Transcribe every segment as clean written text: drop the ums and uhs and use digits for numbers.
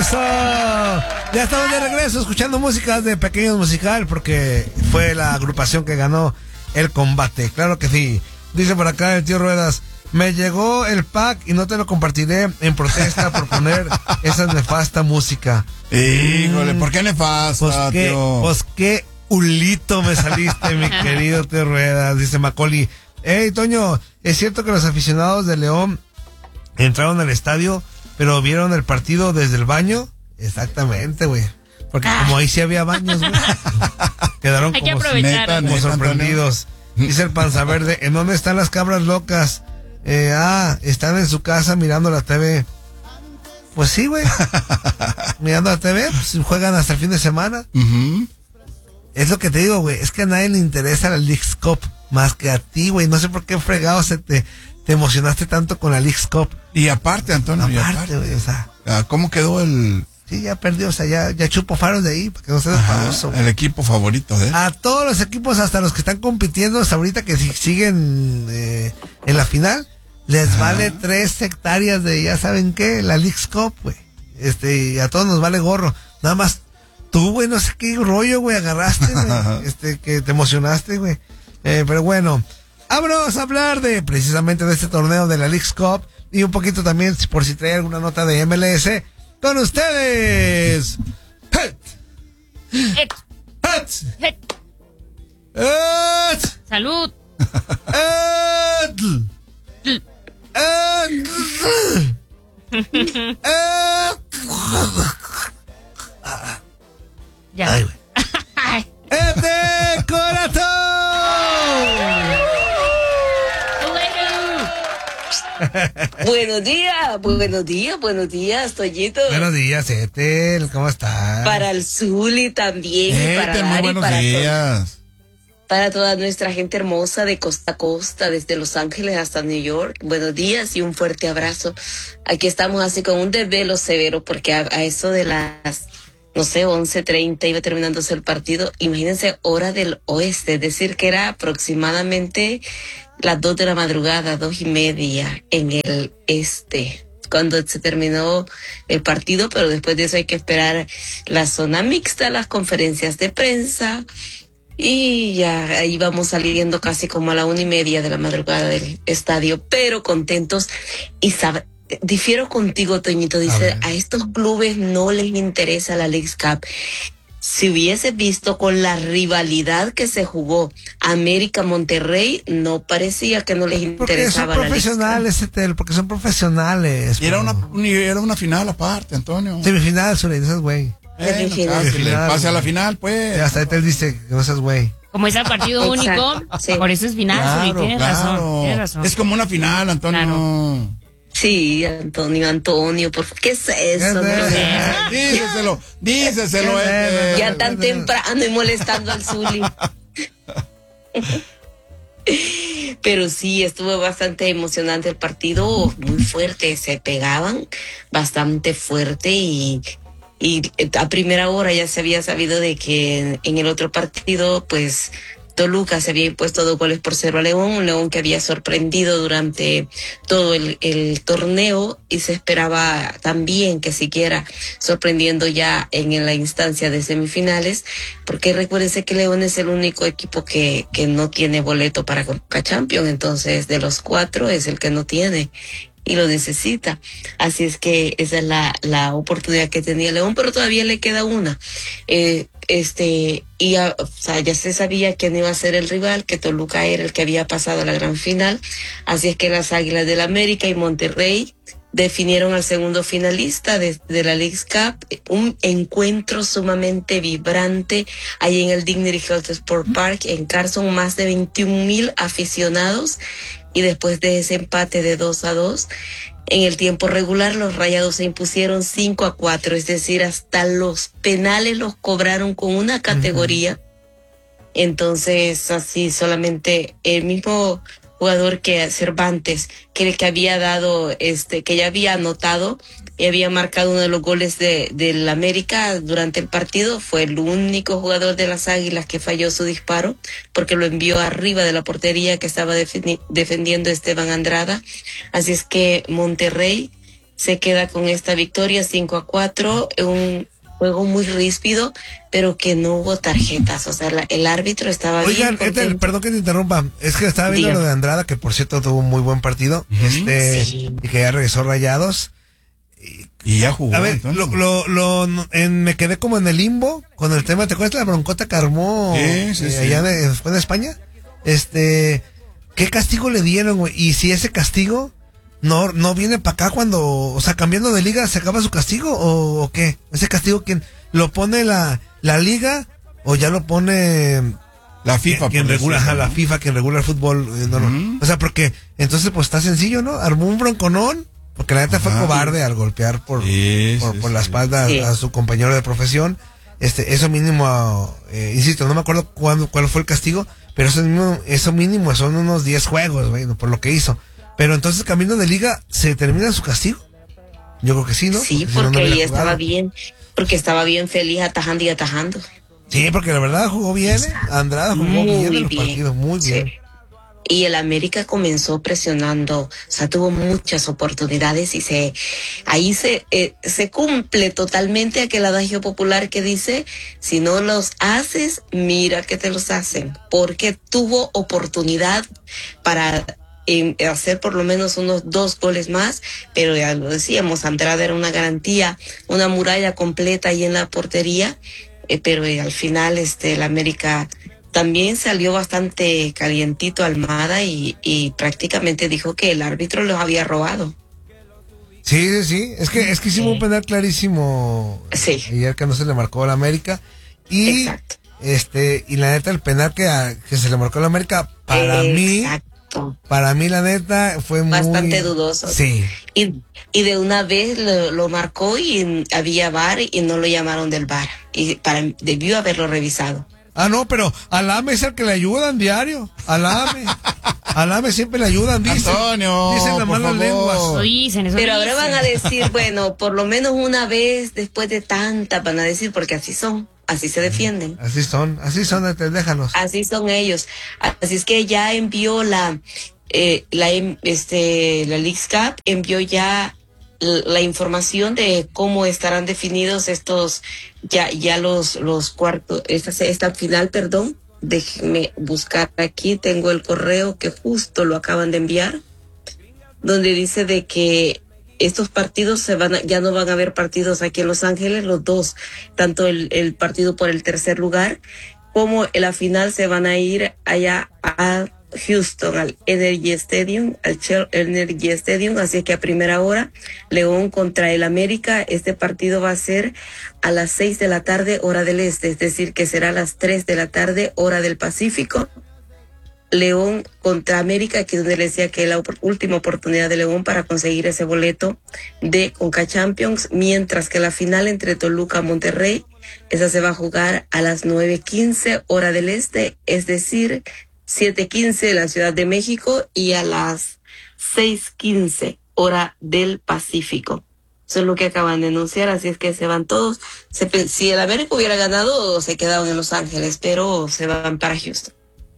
Eso. Ya estamos de regreso escuchando música de Pequeños Musical porque fue la agrupación que ganó el combate. Claro que sí. Dice por acá el tío Ruedas, me llegó el pack y no te lo compartiré en protesta por poner esa nefasta música. Híjole, ¿por qué nefasta, tío? Pues qué hulito me saliste, mi querido tío Ruedas, dice Macaulay. Hey, Toño, ¿es cierto que los aficionados de León entraron al estadio, pero vieron el partido desde el baño? Exactamente, güey. Porque como ahí sí había baños, güey. Quedaron Hay que como, aprovechar. como sorprendidos. Dice el Panza Verde, ¿en dónde están las cabras locas? Están en su casa mirando la TV. Pues sí, güey. Mirando la TV, pues juegan hasta el fin de semana. Uh-huh. Es lo que te digo, güey. Es que a nadie le interesa la Leagues Cup más que a ti, güey. No sé por qué fregado te emocionaste tanto con la Leagues Cup. Y aparte, Antonio, Aparte, güey, o sea. ¿Cómo quedó el...? Sí, ya perdió, o sea, ya chupo faros de ahí, para que no se desfamoso. El equipo favorito de él. A todos los equipos, hasta los que están compitiendo hasta ahorita, que siguen en la final, les vale 3 hectáreas de, ya saben qué, la Leagues Cup, güey. Y a todos nos vale gorro. Nada más, tú, güey, no sé qué rollo, güey, agarraste, güey, que te emocionaste, güey. Pero bueno, vámonos a hablar precisamente de este torneo de la Leagues Cup, y un poquito también, por si trae alguna nota de MLS, con ustedes. Salud. Ya. Ay, güey. ¡Este corazón! Buenos días, Toñito. Buenos días, Etel, ¿cómo estás? Para el Zuli también, y para muy Dari, buenos para días. para toda nuestra gente hermosa de costa a costa, desde Los Ángeles hasta New York. Buenos días y un fuerte abrazo. Aquí estamos así con un desvelo severo porque a eso de las, no sé, 11:30 iba terminándose el partido. Imagínense, hora del oeste, es decir, que era aproximadamente las 2 de la madrugada, 2:30 en el este, cuando se terminó el partido, pero después de eso hay que esperar la zona mixta, las conferencias de prensa, y ya ahí vamos saliendo casi como a la 1:30 de la madrugada del estadio, pero contentos. Y difiero contigo, Toñito, dice, a estos clubes no les interesa la Leagues Cup. Si hubiese visto con la rivalidad que se jugó América-Monterrey, no parecía que no les interesaba la Leagues Cup. Porque son profesionales. Y era una final aparte, Antonio. Semifinal, Zuli, no seas güey. Semifinal. Que le pase a la final, pues. Hasta Etel dice que no seas güey. Como es el partido único, sí. por eso es final, Zuli, tienes razón. Es como una final, Antonio. Claro. Sí, Antonio, ¿qué es eso? Díceselo. Ya tan temprano y molestando al Zuli. Pero sí, estuvo bastante emocionante el partido, muy fuerte, se pegaban bastante fuerte y a primera hora ya se había sabido de que en el otro partido, pues, Toluca se había impuesto 2-0 a León, un León que había sorprendido durante todo el torneo y se esperaba también que siguiera sorprendiendo ya en la instancia de semifinales, porque recuérdense que León es el único equipo que no tiene boleto para Conca Champions, entonces de los 4 es el que no tiene y lo necesita. Así es que esa es la oportunidad que tenía León, pero todavía le queda una. O sea, ya se sabía quién iba a ser el rival, que Toluca era el que había pasado a la gran final. Así es que las Águilas del América y Monterrey definieron al segundo finalista de la Leagues Cup, un encuentro sumamente vibrante ahí en el Dignity Health Sport Park en Carson, más de 21,000 aficionados, y después de ese empate de 2-2, en el tiempo regular los Rayados se impusieron 5-4, es decir, hasta los penales los cobraron con una categoría. Entonces, así solamente el mismo jugador que Cervantes, que el que había dado, que ya había anotado y había marcado uno de los goles del América durante el partido, fue el único jugador de las Águilas que falló su disparo, porque lo envió arriba de la portería que estaba defendiendo Esteban Andrada. Así es que Monterrey se queda con esta victoria 5-4, un juego muy ríspido, pero que no hubo tarjetas, o sea, el árbitro estaba Oigan, bien. perdón que te interrumpa, es que estaba viendo lo de Andrada, que por cierto tuvo un muy buen partido, Sí. y que ya regresó Rayados. Y ya jugó. A ver, me quedé como en el limbo con el tema. ¿Te acuerdas de la broncota que armó allá después de España? ¿Qué castigo le dieron, güey? Y si ese castigo no viene para acá cuando, o sea, cambiando de liga, ¿se acaba su castigo o qué? ¿Ese castigo quién lo pone la liga o ya lo pone la FIFA? Quien regula, la FIFA, quien regula el fútbol. O sea, porque entonces pues está sencillo, ¿no? Armó un bronconón. Porque la neta fue cobarde al golpear por la espalda a su compañero de profesión. Eso mínimo, insisto, no me acuerdo cuál fue el castigo, pero eso mínimo son unos 10 juegos, güey, por lo que hizo. Pero entonces, camino de liga, ¿se termina su castigo? Yo creo que sí, ¿no? Sí, porque ahí estaba bien, porque estaba bien feliz atajando y atajando. Sí, porque la verdad jugó bien, Andrada jugó bien en los partidos, muy bien. Sí. Y el América comenzó presionando, o sea, tuvo muchas oportunidades y ahí se cumple totalmente aquel adagio popular que dice, si no los haces, mira que te los hacen, porque tuvo oportunidad para hacer por lo menos unos 2 goles más, pero ya lo decíamos, Andrada era una garantía, una muralla completa ahí en la portería, pero al final el América también salió bastante calientito Almada y prácticamente dijo que el árbitro los había robado. Sí. Es que hicimos un penal clarísimo. Sí. Ayer que no se le marcó a la América. Y exacto. Y la neta, el penal que se le marcó a la América, para mí, la neta, fue bastante dudoso. Sí. Y de una vez lo marcó y había VAR y no lo llamaron del VAR. Y debió haberlo revisado. Ah, no, pero al AME es el que le ayudan diario. Al AME siempre le ayudan, dicen. Antonio, dicen las malas lenguas. Pero ahora van a decir, bueno, por lo menos una vez después de tanta, van a decir, porque así son, así se defienden. Así son, déjanos. Así son ellos. Así es que ya envió la Leagues Cup, envió ya la información de cómo estarán definidos estos ya los cuartos, esta final, perdón. Déjenme buscar aquí, tengo el correo que justo lo acaban de enviar, donde dice de que estos partidos ya no van a haber partidos aquí en Los Ángeles, los dos, tanto el partido por el tercer lugar como la final se van a ir allá a Houston, al Energy Stadium, así que a primera hora, León contra el América. Este partido va a ser a las 6 de la tarde, hora del este, es decir, que será a las 3 de la tarde, hora del Pacífico. León contra América, que es donde le decía que es la última oportunidad de León para conseguir ese boleto de Conca Champions, mientras que la final entre Toluca y Monterrey, esa se va a jugar a las 9:15, hora del este, es decir, 7:15 de la Ciudad de México y a las 6:15 hora del Pacífico. Eso es lo que acaban de anunciar, así es que se van todos. Si el América hubiera ganado, se quedaban en Los Ángeles, pero se van para Houston.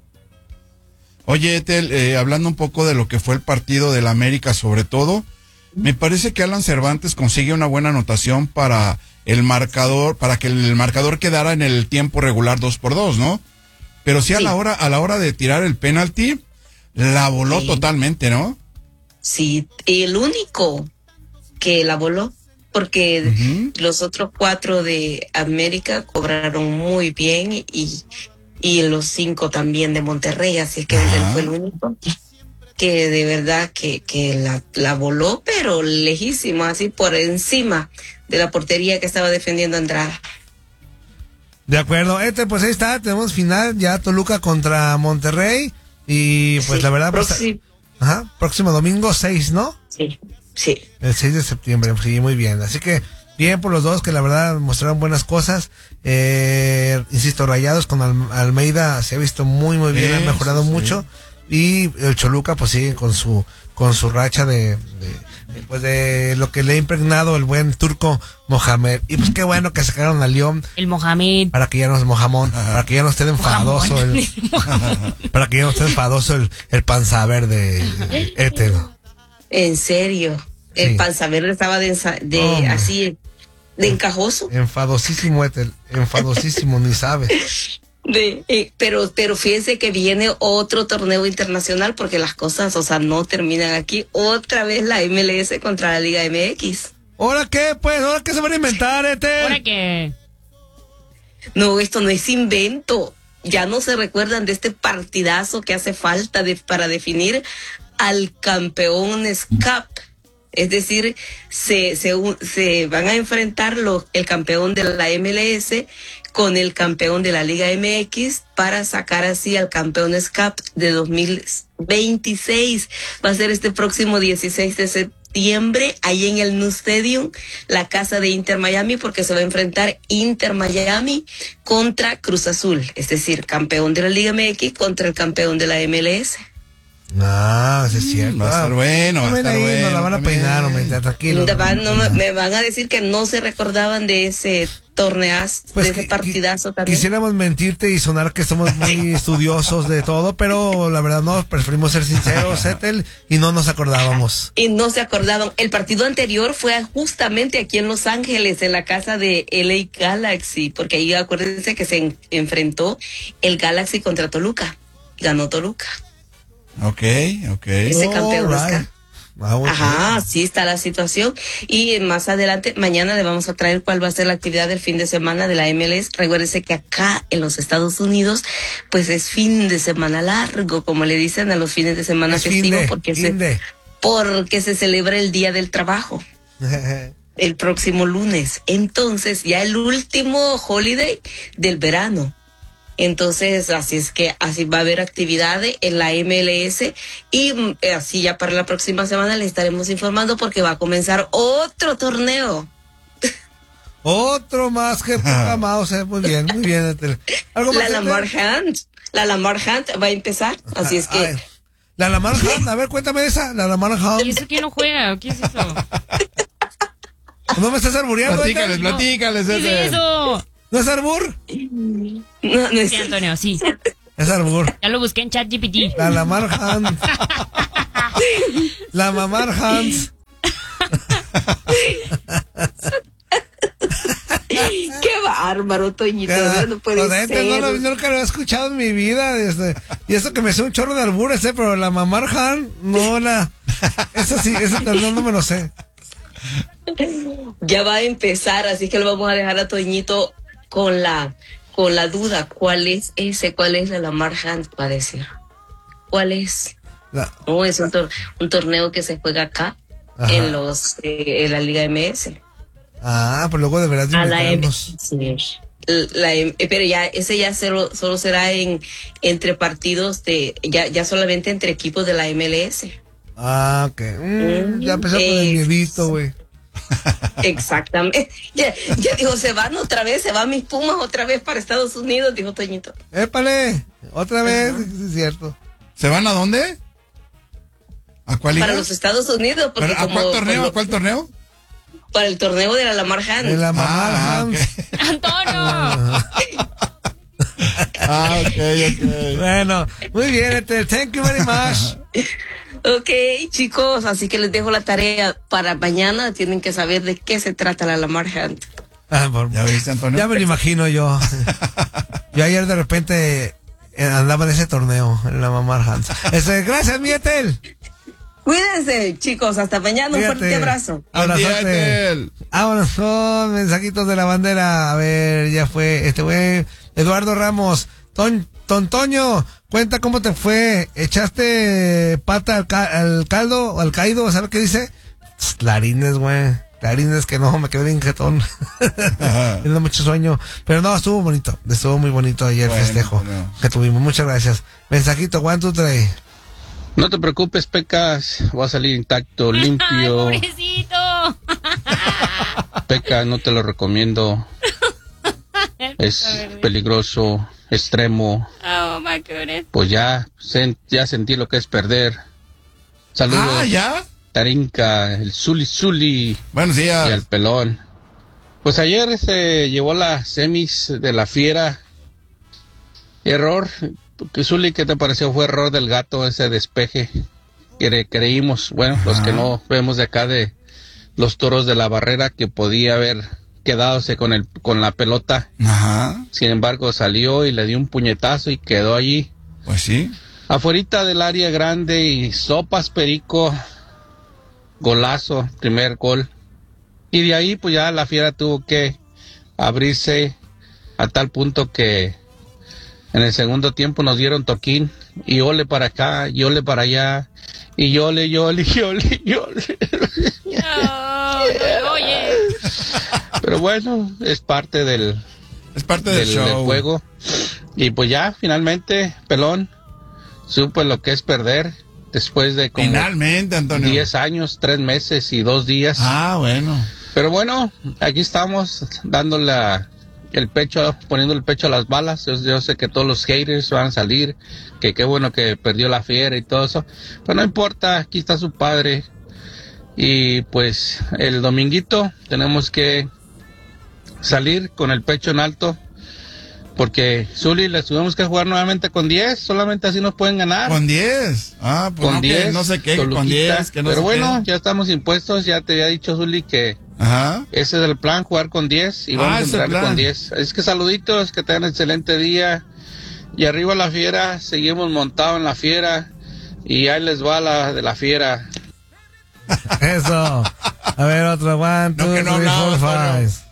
Oye, Ethel, hablando un poco de lo que fue el partido del América sobre todo, me parece que Alan Cervantes consigue una buena anotación para el marcador, para que el marcador quedara en el tiempo regular 2-2, ¿no? Pero sí, a la hora de tirar el penalti, la voló totalmente, ¿no? Sí, el único que la voló, porque los otros 4 de América cobraron muy bien y los 5 también de Monterrey, así es que él fue el único que de verdad que la voló, pero lejísimo, así por encima de la portería que estaba defendiendo Andrada. De acuerdo, pues ahí está, tenemos final ya Toluca contra Monterrey y pues la verdad próximo domingo 6, ¿no? Sí. El 6 de septiembre, sí, muy bien, así que bien por los dos que la verdad mostraron buenas cosas, insisto, Rayados con Almeida se ha visto muy bien, ha mejorado mucho y el Toluca pues sigue con su racha de lo que le ha impregnado el buen turco Mohamed. Y pues qué bueno que sacaron a León. El Mohamed. Para que ya no es Mojamón, para que ya no esté enfadoso para que ya no esté enfadoso el panza verde Ethel. En serio, El Sí. Panza Verde estaba así, de encajoso. Enfadosísimo, Ethel. Enfadosísimo, ni sabe. Pero fíjense que viene otro torneo internacional porque las cosas, o sea, no terminan aquí. Otra vez la MLS contra la Liga MX. ¿Ahora qué, pues? ¿Ahora qué se van a inventar, Ethel? ¿Ahora qué? No, esto no es invento. Ya no se recuerdan de este partidazo que hace falta para definir al Campeones Cup. Es decir, se van a enfrentar el campeón de la MLS con el campeón de la Liga MX para sacar así al Campeones Cup de 2026. Va a ser este próximo 16 de septiembre, ahí en el Nu Stadium, la casa de Inter Miami, porque se va a enfrentar Inter Miami contra Cruz Azul. Es decir, campeón de la Liga MX contra el campeón de la MLS. Ah, sí es cierto. Va a estar bueno, va a estar bueno. Nos la van a peinar, hombre, tranquilo. Me van a decir que no se recordaban de ese torneazo, Pues de ese partidazo también. Quisiéramos mentirte y sonar que somos muy estudiosos de todo, pero la verdad no, preferimos ser sinceros, Ethel, y no nos acordábamos. Y no se acordaban. El partido anterior fue justamente aquí en Los Ángeles, en la casa de LA Galaxy, porque ahí acuérdense que se enfrentó el Galaxy contra Toluca. Ganó Toluca. Ok. Ese campeón. Right. Okay. Ajá, así está la situación. Y más adelante, mañana le vamos a traer cuál va a ser la actividad del fin de semana de la MLS. Recuérdese que acá en los Estados Unidos, pues es fin de semana largo, como le dicen a los fines de semana Es festivos, finde. porque se celebra el Día del Trabajo. El próximo lunes. Entonces, ya el último holiday del verano. Entonces, así es que así va a haber actividades en la MLS y así ya para la próxima semana le estaremos informando porque va a comenzar otro torneo. Otro más que mouse, muy bien, Ethel. ¿Algo más, La Lamar Hunt va a empezar, así es que... Ay, la Lamar Hunt, a ver, cuéntame esa, la Lamar Hunt. ¿Y eso quién no juega? ¿Qué es eso? ¿No me estás arbureando, Ethel? Platícales. ¿Qué es eso? ¿No es arbur? No es... Sí, Antonio, sí. Es arbur. Ya lo busqué en ChatGPT. La Lamar Hunt. La Mamar Hunt. Qué bárbaro, Toñito, no puede ser. Nunca lo he escuchado en mi vida. Y eso que me sé un chorro de albures, pero la Mamar Hunt, no la... Eso sí, ese perdón no me lo sé. Ya va a empezar, así que lo vamos a dejar a Toñito con la duda. ¿Cuál es la Lamar Hunt? Va a decir. ¿Cuál es? No, es un torneo que se juega acá. Ajá. En la Liga MS. Ah, pues luego deberás de invitarnos. Pero ya ese ya solo será entre partidos ya solamente entre equipos de la MLS. Ah, ok. Ya empezó con el miedito, güey. Exactamente. Ya dijo, se van mis Pumas otra vez para Estados Unidos, dijo Toñito. Épale, otra vez, es cierto. ¿Se van a dónde? ¿A cuál liga? Para los Estados Unidos. Porque ¿A cuál torneo? ¿A cuál torneo? Para el torneo de la Lamar Hunt. De la Mamar Hunt. Okay. ¡Antonio! Ok. Bueno, muy bien, thank you very much. Ok, chicos, así que les dejo la tarea para mañana. Tienen que saber de qué se trata la Lamar Hunt. ¿Ya viste, Antonio? Ya me lo imagino yo. Yo ayer de repente andaba en ese torneo, en la Mamar Hunt. Gracias, mi Ethel. Cuídense, chicos, hasta mañana. Un fuerte abrazo. Abrazote. Vámonos con mensajitos de la bandera. A ver, ya fue güey. Eduardo Ramos. Tontoño, cuenta cómo te fue. ¿Echaste pata al caldo o al caído? ¿Sabes qué dice? Clarines, güey. Clarines que no, me quedé bien jetón. Tengo mucho sueño. Pero no, estuvo bonito. Estuvo muy bonito ayer el festejo que tuvimos. Muchas gracias. Mensajito, 1, 2, 3. No te preocupes, Pecas, voy a salir intacto, limpio. ¡Ay, pobrecito! Peca, no te lo recomiendo. Es peligroso, extremo. Oh, my goodness. Pues ya sentí lo que es perder. Saludos. ¿Ya? Tarinca, el Zuli. Buenos días. Y el pelón. Pues ayer se llevó las semis de la Fiera. Error. Zuli, ¿qué te pareció? Fue error del gato ese despeje que creímos, bueno, los que no vemos de acá de los Toros de la Barrera, que podía haber quedadose con la pelota. Ajá. Sin embargo, salió y le dio un puñetazo y quedó allí, Pues sí. afuerita del área grande, y sopas perico, golazo, primer gol. Y de ahí pues ya la Fiera tuvo que abrirse a tal punto que en el segundo tiempo nos dieron toquín, y ole para acá, y ole para allá, y yole. No, oye. Pero bueno, es parte del show. del juego. Y pues ya, finalmente, Pelón supe lo que es perder después de como Finalmente, Antonio. 10 años, 3 meses y 2 días. Ah, bueno. Pero bueno, aquí estamos dándole el pecho, poniendo el pecho a las balas. Yo sé que todos los haters van a salir, que qué bueno que perdió la Fiera y todo eso. Pero no importa, aquí está su padre. Y pues el dominguito tenemos que salir con el pecho en alto, porque Zuli, les tuvimos que jugar nuevamente con 10, solamente así nos pueden ganar. Con 10. Ah, pues Con no, 10, que no sé qué, con Toluquita. 10. Que no Pero sé bueno, qué. ya estamos impuestos, ya te había dicho Zuli que Ajá. ese es el plan, jugar con 10, y vamos a ese entrar plan. con 10. Es que saluditos, que tengan excelente día, y arriba la Fiera, seguimos montados en la Fiera, y ahí les va la de la Fiera. Eso. A ver, otro. 1, 2, No, que no 3, hablaba, 4, Antonio. 5.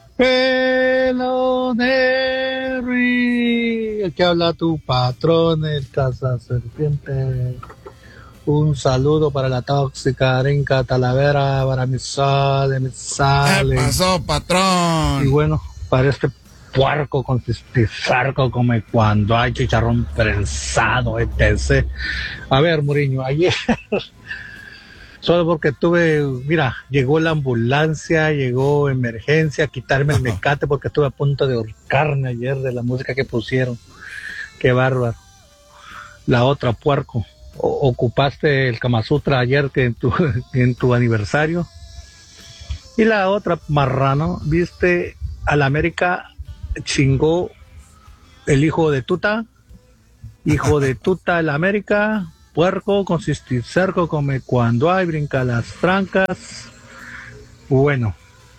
Peloneri, aquí habla tu patrón, el Casa Serpiente. Un saludo para la tóxica Arenca Talavera, para mi sale, mi ¿Qué sale. pasó, Y patrón? bueno, para este puerco con sarco come cuando hay chicharrón prensado, etc. A ver, Muriño, ayer, solo porque mira, llegó la ambulancia, llegó emergencia a quitarme el mecate porque estuve a punto de ahorcarme ayer de la música que pusieron. Qué bárbaro. La otra, puerco, ocupaste el Kama Sutra ayer que en tu aniversario. Y la otra, marrano, viste, al América chingó el hijo de Tuta, el América, puerco, con cisticerco, come cuando hay, brinca las trancas. Bueno,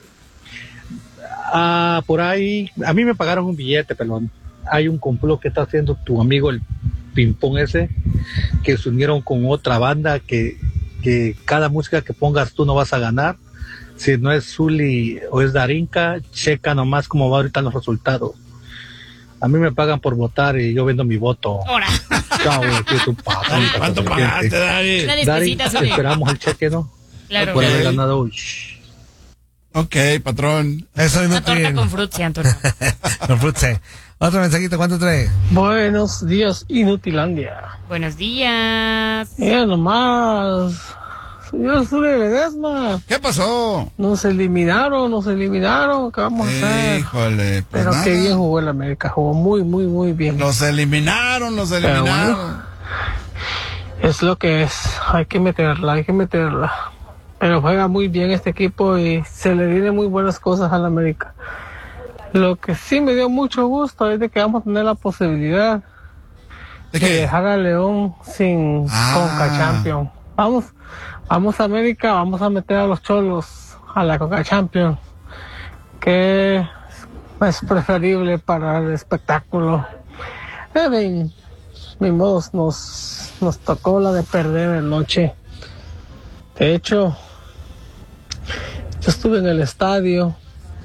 por ahí, a mí me pagaron un billete, pelón. Hay un complot que está haciendo tu amigo el Pimpón ese, que se unieron con otra banda que cada música que pongas tú no vas a ganar. Si no es Zuli o es Darinka, checa nomás cómo va ahorita los resultados. A mí me pagan por votar y yo vendo mi voto. Ahora. Chao, aquí es tu patrón. ¿Cuánto pagaste, David? Una Dari, despesita, Zuli. esperamos el cheque, ¿no? Claro. Por haber Ok. ganado hoy. Ok, patrón. Eso Una torta inútil. con frutzi, Antonio. Con frutze. Otro mensajito, ¿cuánto trae? Buenos días, Inutilandia. Buenos días. Mira nomás, señor Zuli Ledesma, ¿Qué pasó? nos eliminaron, ¿qué vamos a hacer? Híjole, pues Pero nada. qué bien jugó el América, jugó muy, muy, muy bien. Los eliminaron. Pero bueno, es lo que es, hay que meterla. Pero juega muy bien este equipo y se le vienen muy buenas cosas al América. Lo que sí me dio mucho gusto es de que vamos a tener la posibilidad ¿De de qué? dejar a León sin Conca Champions. Vamos a América, vamos a meter a los Cholos a la Conca Champions, que es preferible para el espectáculo. En fin, ni modo, nos tocó la de perder anoche. De hecho, yo estuve en el estadio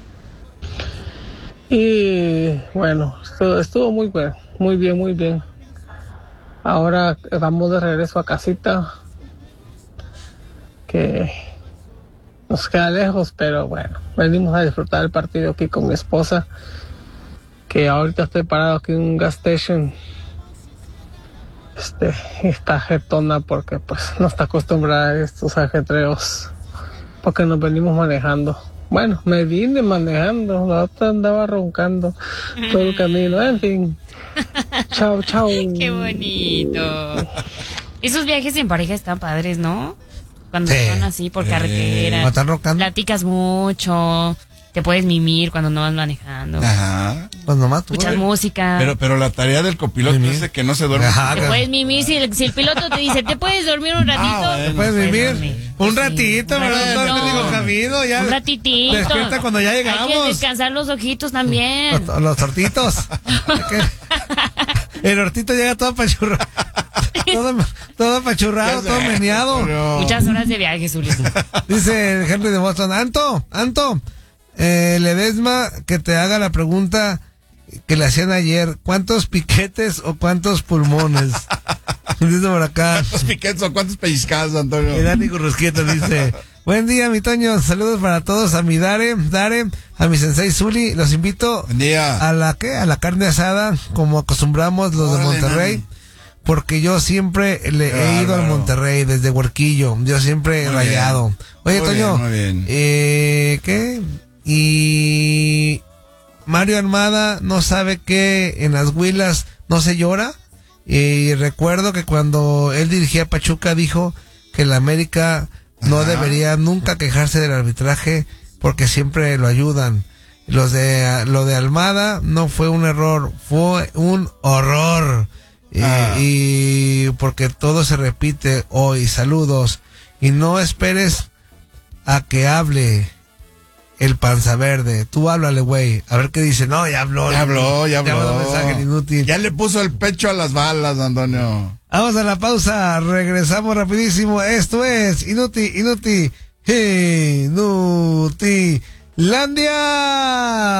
y bueno, estuvo muy bueno, muy bien. Ahora vamos de regreso a casita, que nos queda lejos, pero bueno, venimos a disfrutar el partido aquí con mi esposa, que ahorita estoy parado aquí en un gas station. Está jetona porque pues no está acostumbrada a estos ajetreos, porque nos venimos manejando. Bueno, me vine manejando, la otra andaba roncando todo el camino, en fin. Chao. Qué bonito. Esos viajes en pareja están padres, ¿no? Cuando Sí. son así por carretera. Cuando están roncando. Platicas mucho, te puedes mimir cuando no vas manejando. Ajá. Pues nomás tú. Escuchas música. Pero la tarea del copiloto es de que no se duerme. Ajá, Te puedes mimir si el piloto te dice, ¿te puedes dormir un ratito? bueno. ¿Puedes vivir? dormir. Un Sí, ratito, un pero ratito. no digo camino, ya. Un ratitito. Despierta cuando ya Hay que llegamos. descansar los ojitos también. Los tortitos. El hortito llega todo apachurrado. todo apachurrado, todo meneado. Muchas horas de viaje, Zuli. Dice el Henry de Boston. Anto, Ledesma, que te haga la pregunta que le hacían ayer. ¿Cuántos piquetes o cuántos pulmones? Dice por acá. ¿Cuántos piquetes o cuántos pellizcados, Antonio? Y Dani Gurrusquieto dice: buen día, mi Toño. Saludos para todos. A mi Dare, a mi sensei Zuli. Los invito Buen día. a la carne asada, como acostumbramos los de Órale, Monterrey. Nani. Porque yo siempre le he ido al Monterrey desde Huerquillo. Yo siempre he Muy rayado. bien. Oye, Muy Toño, bien, muy bien. ¿qué? Y Mario Almada no sabe que en las Huilas no se llora. Y recuerdo que cuando él dirigía a Pachuca dijo que la América no debería nunca quejarse del arbitraje porque siempre lo ayudan. Lo de Almada no fue un error, fue un horror. Y porque todo se repite hoy. Saludos. Y no esperes a que hable el panza verde. Tú háblale, güey. A ver qué dice. No, ya habló. Ya habló. mandó mensaje inútil. Ya le puso el pecho a las balas, Antonio. Vamos a la pausa. Regresamos rapidísimo. Esto es Inutilandia.